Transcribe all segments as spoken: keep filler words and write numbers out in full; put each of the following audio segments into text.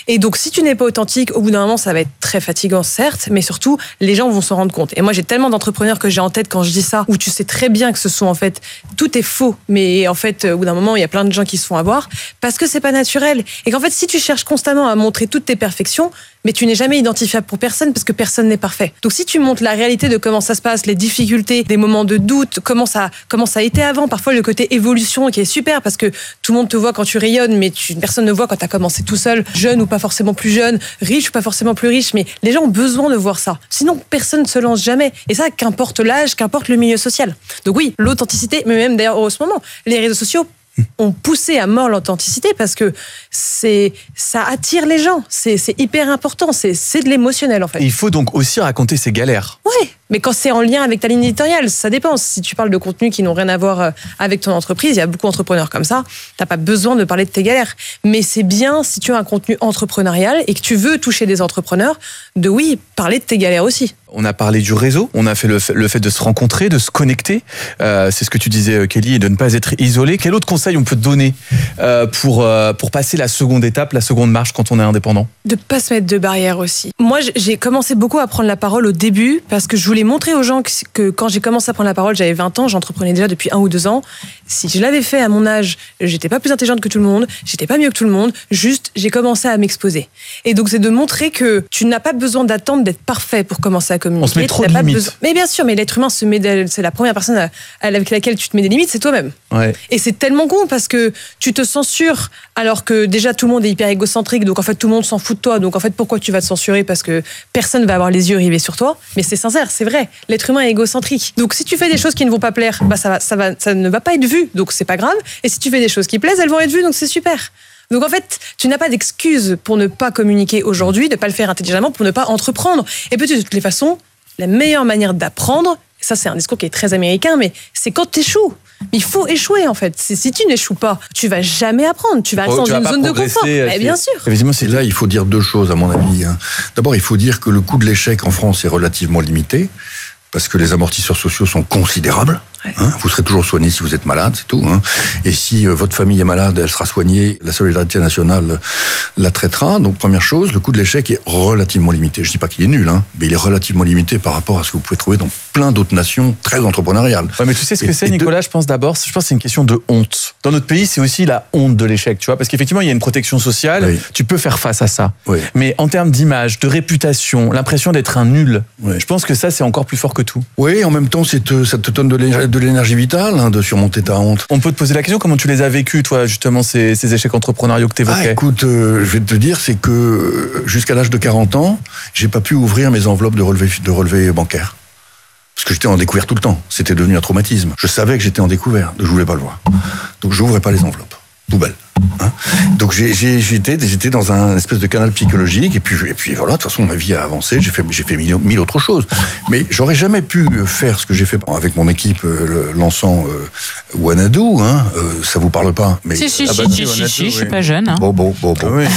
Et donc, si tu n'es pas authentique, au bout d'un moment, ça va être très fatigant, certes, mais surtout, les gens vont s'en rendre compte. Et moi, j'ai tellement d'entrepreneurs que j'ai en tête quand je dis ça, où tu sais très bien que ce sont en fait, tout est faux, mais en fait, au bout d'un moment, il y a plein de gens qui se font avoir, parce que c'est pas naturel. Et qu'en fait, si tu cherches constamment à montrer toutes tes perfections, mais tu n'es jamais identifiable pour personne, parce que personne n'est parfait. Donc, si tu montres la réalité de comment ça se passe, les difficultés, des moments de doute, comment ça, comment ça a été avant, parfois le côté évolution qui est super, parce que tout le monde te voit quand tu rayonnes, mais tu, personne ne voit quand tu as commencé tout seul, jeune ou pas forcément plus jeune, riche ou pas forcément plus riche, mais les gens ont besoin de voir ça. Sinon, personne ne se lance jamais. Et ça, qu'importe l'âge, qu'importe le milieu social. Donc oui, l'authenticité, mais même d'ailleurs en ce moment, les réseaux sociaux ont poussé à mort l'authenticité parce que c'est, ça attire les gens. C'est, c'est hyper important. C'est, c'est de l'émotionnel, en fait. Et il faut donc aussi raconter ses galères. Oui, mais quand c'est en lien avec ta ligne éditoriale, ça dépend. Si tu parles de contenus qui n'ont rien à voir avec ton entreprise, il y a beaucoup d'entrepreneurs comme ça, t'as pas besoin de parler de tes galères. Mais c'est bien, si tu as un contenu entrepreneurial et que tu veux toucher des entrepreneurs, de oui, parler de tes galères aussi. On a parlé du réseau, on a fait le fait, le fait de se rencontrer, de se connecter. Euh, c'est ce que tu disais, Kelly, et de ne pas être isolé. Quel autre conseil on peut te donner euh, pour, euh, pour passer la seconde étape, la seconde marche quand on est indépendant ? De pas se mettre de barrières aussi. Moi, j'ai commencé beaucoup à prendre la parole au début parce que je voulais montrer aux gens que, que quand j'ai commencé à prendre la parole, j'avais vingt ans, j'entreprenais déjà depuis un ou deux ans. Si je l'avais fait à mon âge, j'étais pas plus intelligente que tout le monde, j'étais pas mieux que tout le monde, juste j'ai commencé à m'exposer. Et donc c'est de montrer que tu n'as pas besoin d'attendre d'être parfait pour commencer à communiquer. On se met trop de pas limites. Besoin... Mais bien sûr, mais l'être humain se met, de... c'est la première personne avec laquelle tu te mets des limites, c'est toi-même. Ouais. Et c'est tellement con parce que tu te censures alors que déjà tout le monde est hyper égocentrique, donc en fait tout le monde s'en fout de toi, donc en fait pourquoi tu vas te censurer parce que personne va avoir les yeux rivés sur toi. Mais c'est sincère, c'est vrai. L'être humain est égocentrique. Donc si tu fais des choses qui ne vont pas plaire, bah ça va, ça va, ça ne va pas être vu, donc c'est pas grave. Et si tu fais des choses qui plaisent, elles vont être vues, donc c'est super. Donc en fait, tu n'as pas d'excuse pour ne pas communiquer aujourd'hui, de ne pas le faire intelligemment, pour ne pas entreprendre. Et peut-être de toutes les façons, la meilleure manière d'apprendre, ça c'est un discours qui est très américain, mais c'est quand tu échoues. Il faut échouer en fait. Si tu n'échoues pas, tu vas jamais apprendre. Tu vas rester oh, dans une zone de confort. Mais bien sûr. Effectivement, c'est là, il faut dire deux choses à mon avis. D'abord, il faut dire que le coût de l'échec en France est relativement limité. Parce que les amortisseurs sociaux sont considérables. Ouais. Hein, vous serez toujours soigné si vous êtes malade, c'est tout. Hein. Et si euh, votre famille est malade, elle sera soignée, la solidarité nationale la traitera. Donc première chose, le coût de l'échec est relativement limité. Je dis pas qu'il est nul, hein, mais il est relativement limité par rapport à ce que vous pouvez trouver dans plein d'autres nations très entrepreneuriales. Ouais, mais tu sais ce que et, c'est, et Nicolas, de... je pense d'abord, je pense que c'est une question de honte. Dans notre pays, c'est aussi la honte de l'échec, tu vois, parce qu'effectivement, il y a une protection sociale, oui. Tu peux faire face à ça. Oui. Mais en termes d'image, de réputation, l'impression d'être un nul, oui. Je pense que ça, c'est encore plus fort que tout. Oui, en même temps, c'est te, ça te donne de l'énergie vitale, hein, de surmonter ta honte. On peut te poser la question, comment tu les as vécus, toi, justement, ces, ces échecs entrepreneuriaux que tu évoquais ? Ah, écoute, euh, je vais te dire, c'est que jusqu'à l'âge de quarante ans, j'ai pas pu ouvrir mes enveloppes de relevés, de relevés bancaires. Parce que j'étais en découvert tout le temps. C'était devenu un traumatisme. Je savais que j'étais en découvert, je voulais pas le voir. Donc j'ouvrais pas les enveloppes. Poubelle. Hein. Donc j'ai, j'ai, j'étais, j'étais dans un espèce de canal psychologique et puis, et puis voilà, de toute façon ma vie a avancé, j'ai fait, j'ai fait mille, mille autres choses. Mais j'aurais jamais pu faire ce que j'ai fait avec mon équipe, euh, lançant euh, Wanadu, hein, euh, ça vous parle pas mais, Si, si, ah si, bah, si, si, Wanadu, si, oui. je suis pas jeune. Hein. Bon, bon, bon, bon. Ah oui.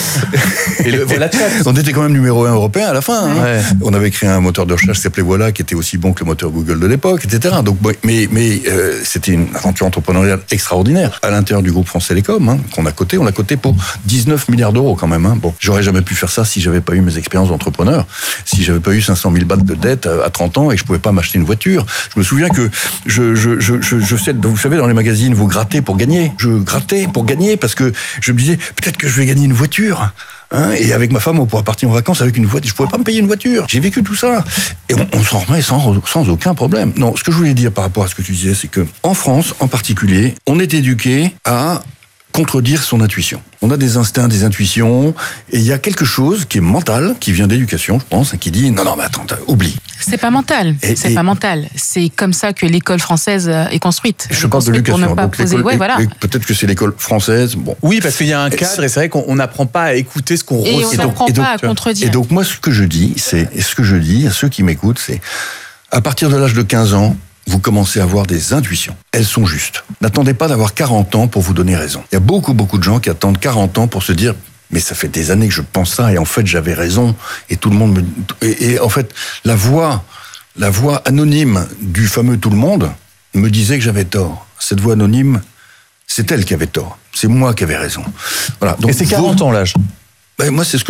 Et le, voilà, on était quand même numéro un européen à la fin. Hein. Ouais. On avait créé un moteur de recherche qui s'appelait Voilà, qui était aussi bon que le moteur Google de l'époque, et cetera. Donc, mais, mais euh, c'était une aventure entrepreneuriale extraordinaire à l'intérieur du groupe France Télécom, hein, qu'on a coté. On l'a coté pour dix-neuf milliards d'euros quand même. Hein. Bon, j'aurais jamais pu faire ça si j'avais pas eu mes expériences d'entrepreneur, si j'avais pas eu cinq cent mille bahts de dette à trente ans et que je pouvais pas m'acheter une voiture. Je me souviens que je, je, je, je, je sais, vous savez, dans les magazines, vous grattez pour gagner. Je grattais pour gagner parce que je me disais peut-être que je vais gagner une voiture. Hein, et avec ma femme, on pourra partir en vacances avec une voiture. Je pouvais pas me payer une voiture. J'ai vécu tout ça. Et on, on s'en remet sans, sans aucun problème. Non, ce que je voulais dire par rapport à ce que tu disais, c'est que en France, en particulier, on est éduqué à contredire son intuition. On a des instincts, des intuitions, et il y a quelque chose qui est mental, qui vient d'éducation, je pense, qui dit non, non, mais attends, oublie. C'est pas mental. Et, c'est et, pas mental. C'est comme ça que l'école française est construite. Je parle de l'éducation. Donc poser... ouais, voilà. Peut-être que c'est l'école française. Bon. Oui, parce qu'il y a un cadre, et c'est vrai qu'on n'apprend pas à écouter ce qu'on ressent. Et on n'apprend pas à contredire. Et donc moi, ce que je dis, c'est, et ce que je dis à ceux qui m'écoutent, c'est à partir de l'âge de quinze ans, vous commencez à avoir des intuitions. Elles sont justes. N'attendez pas d'avoir quarante ans pour vous donner raison. Il y a beaucoup, beaucoup de gens qui attendent quarante ans pour se dire mais ça fait des années que je pense ça et en fait j'avais raison et tout le monde me... Et, et en fait, la voix, la voix anonyme du fameux tout le monde me disait que j'avais tort. Cette voix anonyme, c'est elle qui avait tort. C'est moi qui avais raison. Voilà. Donc, et c'est quarante vous... ans l'âge. Ben, moi, c'est ce que